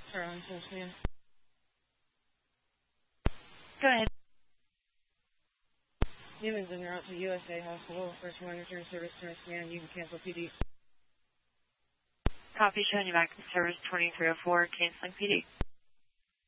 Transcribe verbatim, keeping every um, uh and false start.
Starling full scan. Go ahead. Humans en route to U S A Hospital. First one return service turn scan. You can cancel P D. Copy, showing you back to service twenty-three oh four, canceling P D.